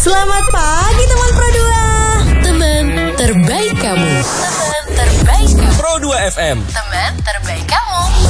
Selamat pagi teman Pro 2. Teman terbaik kamu. Teman terbaik kamu. Pro 2 FM. Teman terbaik kamu.